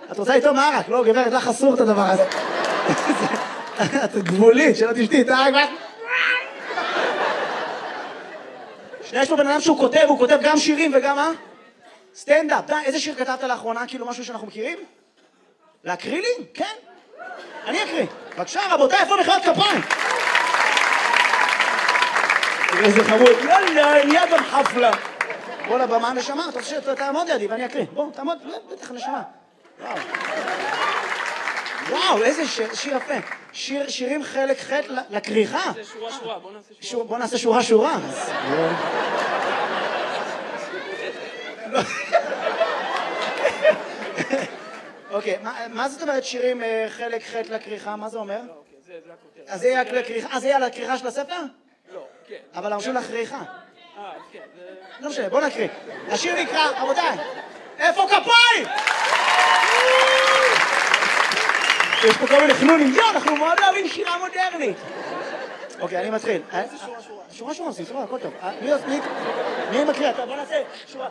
את רוצה איתו מרק? לא, גברת, לך אסור את הדבר הזה. את גבולית, שלא תשתי את הרק. יש פה בן אדם שהוא כותב, הוא כותב גם שירים וגם מה? סטנדאפ. די, איזה שיר כתבת לאחרונה? כאילו משהו שאנחנו מכירים? להקריא לי? כן. אני אקריא. בבקשה, רבותיי, איפה מחיאות כפיים? איזה חמוד. יאללה, נהיה גם חפלה. בוא לבמה נשמה, אתה רוצה שתעמוד לידי ואני אקריא. בוא, תעמוד, בטח נשמה. וואו, איזה שיר יפה. שירים חלק ח' לקריחה. זה שורה, בוא נעשה שורה. בוא נעשה שורה. אוקיי, מה זאת אומרת שירים חלק ח' לקריחה? מה זה אומר? זה הכותרת. אז זה יהיה לקריחה? אז זה יהיה לקריחה של הספר? לא, כן. אבל אנחנו לקריחה. כן. לא משנה, בוא נקריא. השיר נקרא, רבותיי, איפה כפיים? יש פה כל מיני חנונים, אנחנו מאוד אוהבים שירה מודרנית. אוקיי, אני מתחיל. איזה שורה? שורה, סבבה, הכל טוב. מי מקריא? בוא נעשה שורה.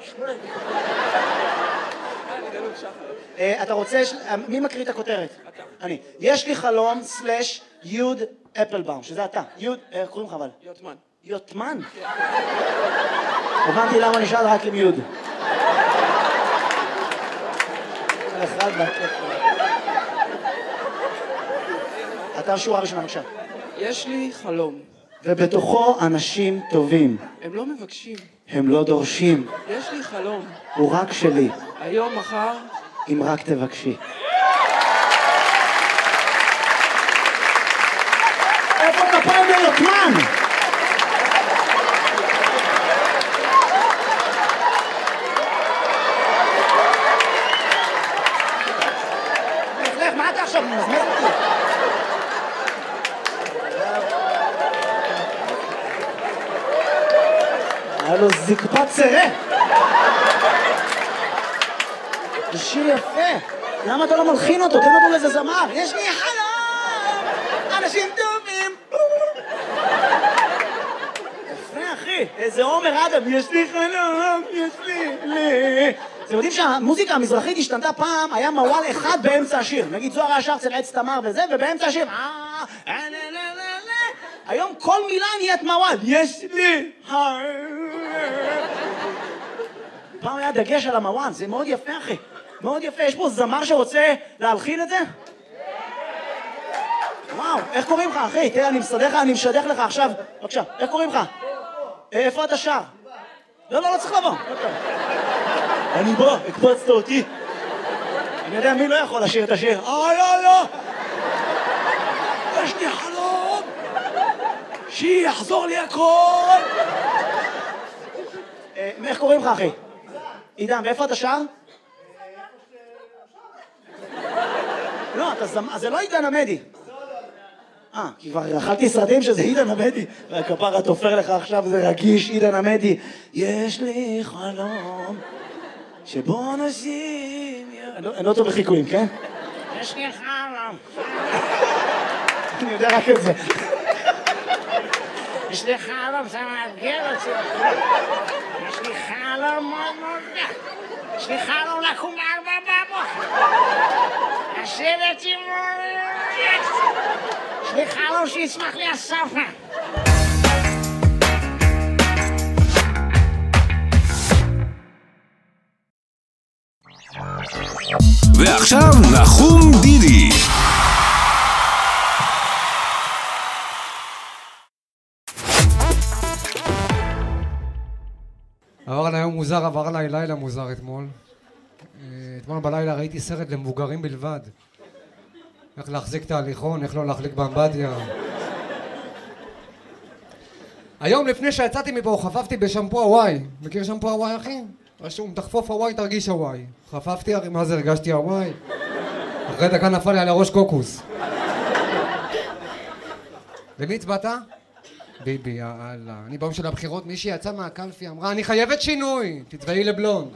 אתה רוצה, מי מקריא את הכותרת? אתה. אני. יש לי חלום סלש יוד אפלבאום, שזה אתה. יוד, איך קוראים לך אבל? יוטמן. יוטמן? הבנתי למה נשאל רק עם יוד. אתה שורה ראשונה, בבקשה. יש לי חלום. ובתוכו אנשים טובים. הם לא מבקשים. הם לא דורשים. יש לי חלום. הוא רק שלי. היום, מחר. אם רק תבקשי. איפה כפיים ליוטמן? מה אתה עכשיו מזמז אותי? היה לו זקפת צירה. זה שיר יפה. למה אתה לא מלחין אותו? תן אותו לאיזה זמר. יש לי חלום, אנשים טובים. יפה, אחי. איזה עומר אדם. יש לי חלום, יש לי. אתם יודעים שהמוזיקה המזרחית השתנתה פעם, היה מוואל אחד באמצע השיר. נגיד זוהר היה שר אצל עץ תמר וזה, ובאמצע השיר, היום כל מילה נהיית מוואל. יש לי פעם היה דגש על המוואל, זה מאוד יפה, אחי. מאוד יפה. יש פה זמר שרוצה להלחין את זה? וואו, איך קוראים לך, אחי? תראה, אני מסדר לך, אני משדך לך עכשיו. בבקשה, איך קוראים לך? איפה אתה שר? לא צריך לבוא. אני בא, הקפצת אותי. אני יודע מי לא יכול לשיר את השיר. לא. יש לי חלום שיחזור לי הכל. איך קוראים לך, אחי? עידן, ואיפה אתה שר? לא, זה לא עידן עמדי. כי כבר אכלתי סרטים שזה עידן עמדי. והכפרה תופר לך עכשיו, זה רגיש, עידן עמדי. יש לי חלום שבו אנשים... אני לא טוב בחיקויים, כן? יש לי חלום. אני יודע רק את זה. יש לי חלום, זה מאתגר אותי. יש לי חלום מאוד מאוד. יש לי חלום לקום ב4 לשבת עם... יש לי חלום שיצמח לי הסופה. ועכשיו נחום דידי. עבר לי היום מוזר, עבר לי לילה מוזר אתמול. אתמול בלילה ראיתי סרט למבוגרים בלבד. איך להחזיק את ההליכון, איך לא להחליק באמבטיה. היום לפני שיצאתי מפה חפפתי בשמפו הוואי. מכיר שמפו הוואי, אחי? רשום, תחפוף הוואי, תרגיש הוואי. חפפתי, הרי מה זה הרגשתי הוואי? אחרי דקה נפל לי על הראש קוקוס. למי הצבעת? ביבי, יאללה. אני ביום של הבחירות, מישהי יצאה מהקלפי, אמרה, אני חייבת שינוי, תצבעי לבלונד.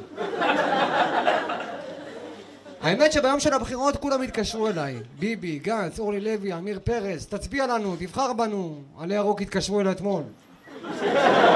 האמת שביום של הבחירות כולם התקשרו אליי. ביבי, גנץ, אורלי לוי, אמיר פרס, תצביע לנו, תבחר בנו. עלי ירוק התקשרו אליי אתמול.